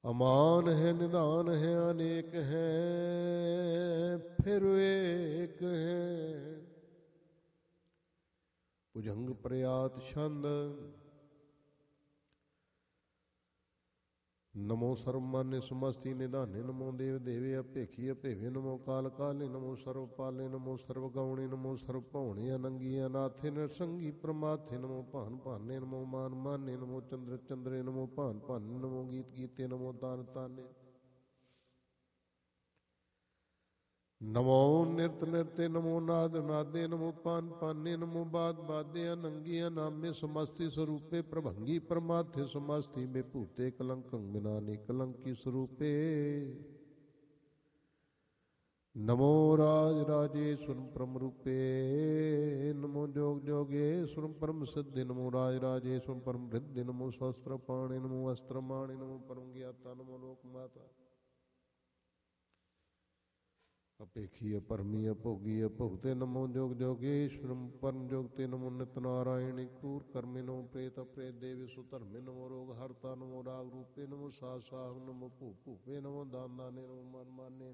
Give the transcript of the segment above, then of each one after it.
ਅਮਾਨ ਹੈ ਨਿਧਾਨ ਹੈ ਅਨੇਕ ਹੈ ਫਿਰ ਏਕ ਹੈ। ਭੁਜੰਗ ਪ੍ਰਿਆਤ ਛੰਦ ਨਮੋ ਸਰਵਮਾਨਯ ਸਮਸਤੀ ਨਿਧਾਨੇ ਨਮੋ ਦੇਵ ਦੇਵੇ ਅਭੇਖੀ ਅਭੇਵੇ ਨਮੋ ਕਾਲ ਕਾਲੇ ਨਮੋ ਸਰਵ ਪਾਲੇ ਨਮੋ ਸਰਵ ਗਾਉਣੇ ਨਮੋ ਸਰਵ ਭਉਣੇ ਅਨੰਗੀ ਅਨਾਥੇ ਨਰਸੰਗੀ ਪ੍ਰਮਾਥੇ ਨਮੋ ਭਾਨ ਭਾਨੇ ਨਮੋ ਮਾਨ ਮਾਨੇ ਨਮੋ ਚੰਦਰ ਚੰਦਰੇ ਨਮੋ ਭਾਨ ਭਾਨੇ ਨਮੋ ਗੀਤ ਗੀਤੇ ਨਮੋ ਤਾਨ ਤਾਨੇ ਨਮੋ ਨਿਰਤ ਨਿਰਤੇ ਨਮੋ ਨਾਦ ਨਾਦੇ ਨਮੋ ਪਾਨ ਪਾਨੇ ਨਮੋ ਬਾਦ ਬਾਦੇ ਅਨੰਗੀ ਅਨਾਮੇ ਸਮਸਤੀ ਸਰੂਪੇ ਪ੍ਰਭੰਗੀ ਪ੍ਰਮਾਥੇ ਸਮਸਤੀ ਮੇ ਭੂਤੇ ਕਲੰਕੰ ਬਿਨਾਨੀ ਕਲੰਕੀ ਸਰੂਪੇ ਨਮੋ ਰਾਜ ਰਾਜੇਸ਼ਵਰੰ ਪਰਮ ਰੂਪੇ ਨਮੋ ਜੋਗ ਜੋਗੇਸ਼ਵਰੰ ਪਰਮ ਸਿੱਧੇ ਨਮੋ ਰਾਜ ਰਾਜੇਸ਼ਵਰੰ ਪਰਮ ਰਿੱਧੇ ਨਮੋ ਸ਼ਸਤਰ ਪਾਣੇ ਨਮੋ ਅਸਤਰ ਮਾਣੇ ਨਮੋ ਪਰਮ ਗਿਆਤਾ ਨਮੋ ਲੋਕ ਮਾਤਾ ਅਪੇਖੀ ਅਪਰਮੀ ਅਭੋਗੀ ਅਭੁਗਤੇ ਨਮੋ ਜੋਗ ਜੋਗੇਸ਼ਵਰੰ ਪਰਮ ਜੋਗਤੇ ਨਮੋ ਨਿਤ ਨਾਰਾਇਣੀ ਕੂਰ ਕਰਮੇ ਨਮੋ ਪ੍ਰੇਤ ਅਪ੍ਰੇਤ ਦੇਵੇ ਸੁਧਰਮੇ ਨਮੋ ਰੋਗ ਹਰਤਾ ਨਮੋ ਰਾਗ ਰੂਪੇ ਨਮੋ ਸਾਧ ਸਾਹ ਨਮੋ ਭੂ ਭੂਪੇ ਨਮੋ ਦਾਨ ਦਾਨੇ ਨਮੋ ਮਨ ਮਾਨੇ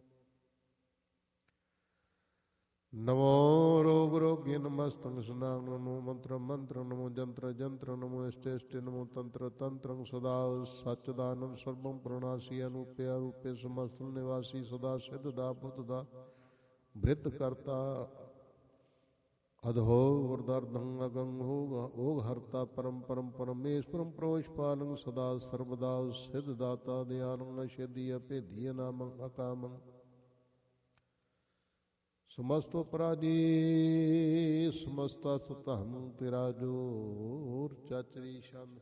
ਨਮੋ ਰੋਗ ਰੋਗੇ ਨਮਸਤੰ ਸੁਨਾਗ ਨਮੋ ਮੰਤਰ ਮੰਤਰ ਨਮੋ ਜੰਤਰ ਜੰਤਰ ਨਮੋ ਇਸ਼ਟ ਇਸ਼ਟ ਨਮੋ ਤੰਤਰ ਤੰਤਰੰ ਸਦਾ ਸਚਦਾਨੰਦ ਸਰਬੰ ਪ੍ਰਣਾਸੀ ਅਨੂਪੇ ਅਰੂਪੇ ਸਮਸਤੰ ਨਿਵਾਸੀ ਸਦਾ ਸਿੱਧ ਦਾ ਬੁੱਧ ਦਾ ਬ੍ਰਿਤ ਕਰਤਾ ਅਧੋ ਵਰਦਰਧੰ ਅਗੰ ਹੋਗਾ ਓਗ ਹਰਤਾ ਪਰਮ ਪਰਮ ਪਰਮੇਸ਼ਵਰੰ ਪ੍ਰੋਸ਼ ਪਾਲੰ ਸਦਾ ਸਰਬਦਾ ਸਿੱਧ ਦਾਤਾ ਦਿਆਲੰ ਅਛੇਦੀ ਅਭੇਦੀ ਅਨਾਮੰ ਅਕਾਮੰ ਸਮਸਤੋ ਪਰਾਜੀ ਸਮਸਤਾ ਸੁਤਹੰ ਤੇਰਾ ਜੋਰ ਚਾਚਰੀ ਛੰਦ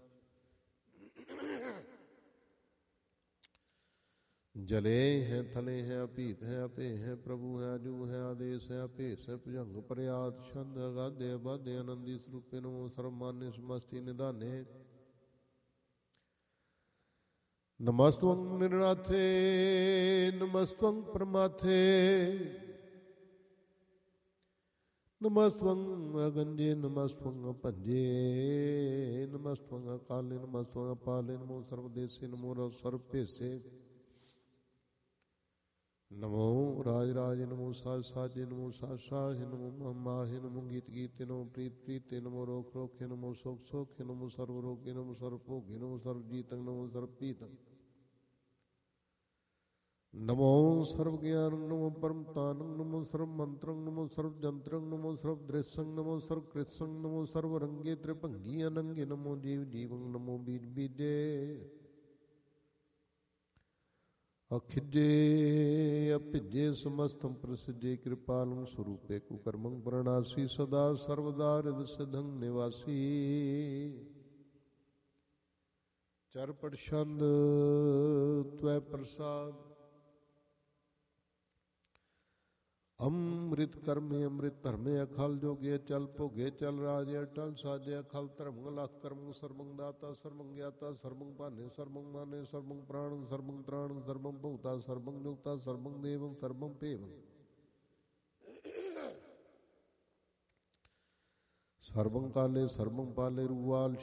ਜਲੇ ਹੈ ਥਲੇ ਹੈ ਅਭੀਤ ਹੈ ਅਭੇ ਹੈ ਪ੍ਰਭੂ ਹੈ ਅਜੂ ਹੈ ਆਦੇਸ਼ ਹੈ ਅਭੇਸ ਹੈ ਭੁਜੰਗ ਪ੍ਰਿਆਤ ਛੰਦ ਅਗਾਧੇ ਅਬਾਧੇ ਆਨੰਦੀ ਸਰੂਪੇ ਨਮੋ ਸਰਵਮਾਨਯ ਸਮਸਤੀ ਨਿਧਾਨੇ ਨਮਸਤਵੰ ਨਿਰਨਾਥੇ ਨਮਸਤਵੰ ਪਰਮਾਥੇ ਨਮਸਤਵੰ ਅਗੰਜੇ ਨਮਸਤਵੰ ਅਭੰਜੇ ਨਮਸਤਵੰ ਅਕਾਲੇ ਨਮਸਤਵੰ ਅਪਾਲੇ ਨਮੋ ਸਰਵਦੇਸੇ ਨਮੋ ਸਰਵ ਭੇਸੇ ਨਮੋ ਰਾਜ ਰਾਜੇ ਨਮੋ ਸਾਜ ਸਾਜੇ ਨਮੋ ਸਾਜ ਸਾਹੇ ਨਮੋ ਮਹਾਮਾਹੇ ਨਮੋ ਗੀਤ ਗੀਤੇ ਨਮੋ ਪ੍ਰੀਤ ਪ੍ਰੀਤੇ ਨਮੋ ਰੋਖ ਰੋਖੇ ਨਮੋ ਸੋਖ ਸੋਖੇ ਨਮੋ ਸਰਵ ਰੋਗੇ ਨਮੋ ਸਰਵ ਭੋਗੇ ਨਮੋ ਸਰਵ ਜੀਤੰ ਨਮੋ ਸਰਵ ਪੀਤੰ ਨਮੋ ਸਰਵ ਗਿਆਨੰ ਨਮੋ ਪਰਮ ਤਾਨੰ ਨਮੋ ਸਰਵ ਮੰਤਰੰ ਨਮੋ ਸਰਵ ਜੰਤਰੰ ਨਮੋ ਸਰਵ ਦ੍ਰਿਸ਼ੰ ਨਮੋ ਸਰਵ ਕ੍ਰਿਸ਼ੰ ਨਮੋ ਸਰਵ ਰੰਗੇ ਤ੍ਰਿਭੰਗੀ ਅਨੰਗੇ ਨਮੋ ਜੀਵ ਜੀਵੰ ਨਮੋ ਬੀਜ ਬੀਜੇ ਅਖਿਜੇ ਅਭਿਜੇ ਸਮਸਤੰ ਪ੍ਰਸਿਜੇ ਕਿਰਪਾਲੰ ਸਰੂਪੇ ਕੁਕਰਮੰ ਪ੍ਰਣਾਸੀ ਸਦਾ ਸਰਵਦਾ ਰਿਦ ਸਿਧੰ ਨਿਵਾਸੀ ਚਰਪਟ ਛੰਦ ਤਵੈ ਪ੍ਰਸਾਦ ਅੰਮ੍ਰਿਤ ਕਰਮੇ ਅੰਮ੍ਰਿਤ ਧਰਮੇ ਅਖਲ ਜੋਗੇ ਚਲ ਭੋਗੇ ਚਲ ਰਾਜੇ ਅਟਲ ਸਾਜੇ ਅਖਲ ਧਰਮ ਲਖ ਕਰਮ ਸਰਬੰ ਦਾਤਾ ਸਰਬੰ ਗਿਆਤਾ ਸਰਬੰ ਭਾਨੇ ਸਰਬੰ ਮਾਨੇ ਸਰਬੰ ਪ੍ਰਾਣੰ ਸਰਬੰ ਤ੍ਰਾਣੰ ਸਰਬੰ ਭੂਤਾ ਸਰਬੰ ਜੁਗਤਾ ਸਰਬੰ ਦੇਵੰ ਸਰਬੰ ਭੇਵੰ ਸਰਬੰ ਕਾਲੇ ਸਰਬੰ ਪਾਲੇ ਰੂਵਾਲ